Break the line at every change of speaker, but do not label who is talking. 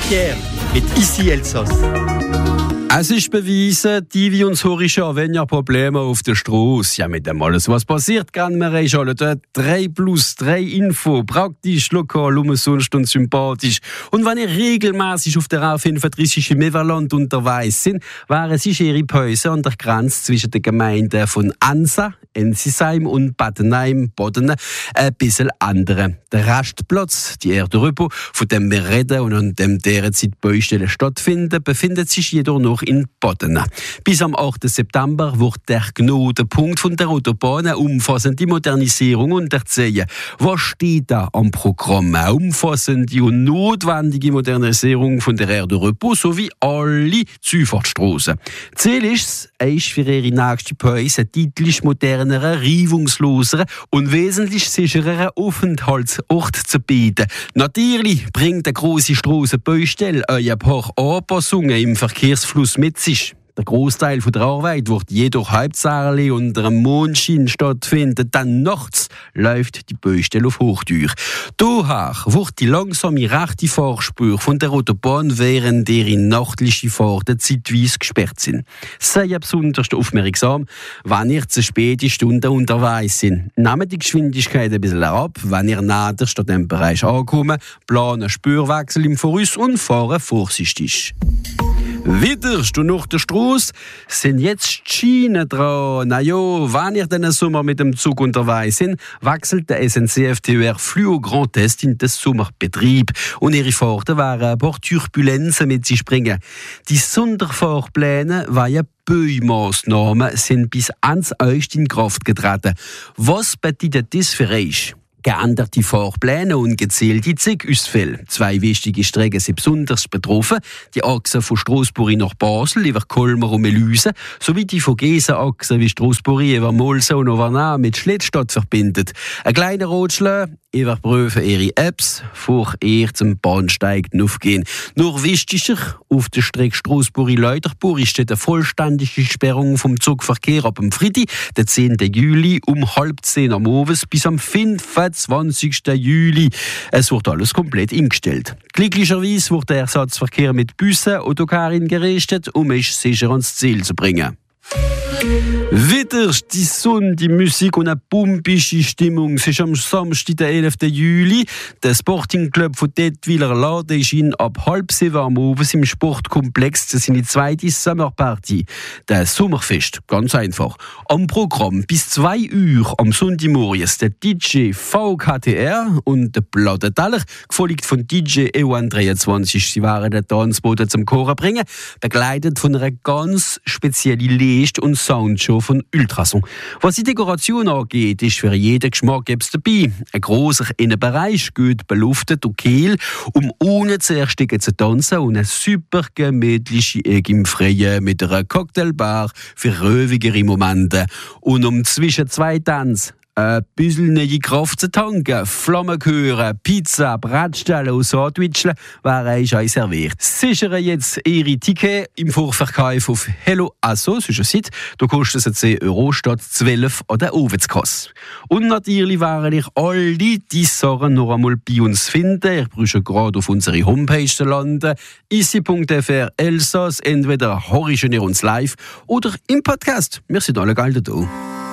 Pierre mit Ici Elsass. Es ist bewiesen, die uns Horische haben weniger Probleme auf der Straße. Ja, mit dem alles, was passiert, kann man alle dort 3+3 Info, praktisch, lokal, umsonst und sympathisch. Und wenn ihr regelmäßig auf der A35 im Everland unterwegs sind, wären sie ihre Pause an der Grenze zwischen den Gemeinden von Ansa, Ensisheim und Badenheim, Bodden, ein bisschen andere. Der Rastplatz, die Erde Repos, von dem wir reden und an dem derzeit Baustellen stattfinden, befindet sich jedoch noch in Bodden. Bis am 8. September wird der Knotenpunkt von der Autobahn eine umfassende Modernisierung unterziehen. Was steht da am Programm? Eine umfassende und notwendige Modernisierung von der Erde Repos sowie alle Zufahrtsstrassen. Ziel ist es, für ihre nächste Pause einen deutlich moderneren, reibungsloseren und wesentlich sichereren Aufenthaltsort zu bieten. Natürlich bringt eine grosse Strassenbaustelle ein paar Anpassungen im Verkehrsfluss mit sich. Der Großteil der Arbeit wird jedoch hauptsächlich unter einem Mondschein stattfinden. Dann nachts läuft die Baustelle auf Hochteuer. Daher wird die langsame rechte Fahrspur von der Autobahn während ihrer nachtlichen Fahrten zeitweise gesperrt sind. Seid besonders aufmerksam, wenn ihr zu späte Stunden unterwegs sind. Nehmt die Geschwindigkeit ein bisschen ab, wenn ihr näher an dem Bereich ankommt, planen Spurwechsel im Voraus und fahren vorsichtig. Widerst du nach der Strasse sind jetzt die Schienen dran. Na ja, wenn ihr diesen Sommer mit dem Zug unterwegs sind, wechselt der SNCF TER Fluo Grand Est in den Sommerbetrieb. Und ihre Fahrten werden ein paar Turbulenzen mit sich bringen. Die Sonderfahrpläne waren Baumaßnahmen sind bis ans August in Kraft getreten. Was bedeutet das für euch? Geänderte Fahrpläne und gezielte Zugausfälle. 2 wichtige Strecken sind besonders betroffen. Die Achse von Strasbourg nach Basel über Colmar und Melüse sowie die von Gesa-Achse wie Strasbourg über Molse und Overnau mit Schlittstadt verbindet. Ein kleiner Rotschlag, überprüfen ihre Apps, vor ihr zum Bahnsteig aufgehen. Nur wichtiger, auf der Strecke Strasbourg-Leuterburg steht eine vollständige Sperrung vom Zugverkehr ab dem Freitag, den 10. Juli, um 9:30 am Abend bis am 25. Juli. Es wird alles komplett eingestellt. Glücklicherweise wird der Ersatzverkehr mit Bussen, Autokarren gerichtet, um es sicher ans Ziel zu bringen. Wieder die Sonne, die Musik und eine pumpige Stimmung. Es ist am Samstag, der 11. Juli. Der Sporting-Club von Detwiler Lade ist ab 6:30 am Abend im Sportkomplex zu seine zweite Sommerparty. Der Sommerfest, ganz einfach. Am Programm bis 2 Uhr am Sonntagmorgen der DJ VKTR und der Plattenteller, gefolgt von DJ EON23. Sie waren den Tanzboden zum Choren bringen, begleitet von einer ganz speziellen Licht- und Soundshow von Ultrason. Was die Dekoration angeht, ist für jeden Geschmack dabei. Ein grosser Innenbereich, gut beluftet und kühl, um ohne zu ersticken zu tanzen und eine super gemütliche Ecke im Freien mit einer Cocktailbar für ruhigere Momente. Und um zwischen 2 Tanzen ein bisschen neue Kraft zu tanken, Flammen hören, Pizza, Bratstellen und Sandwicheln wären euch serviert. Sichern jetzt Ihre Tickets im Vorverkauf auf Hello Asso, das ist eine Seite, da kostet es 10 € statt 12 an der Ofenskasse. Und natürlich wären ich alle diese Sachen noch einmal bei uns finden. Ich brauche gerade auf unsere Homepage zu landen, ici.fr Elsass, entweder horchen ihr uns live oder im Podcast. Wir sind alle geil da.